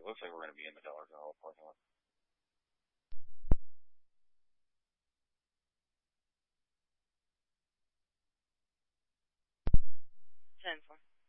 It looks like we're going to be in the Dollar General parking lot. 10-4.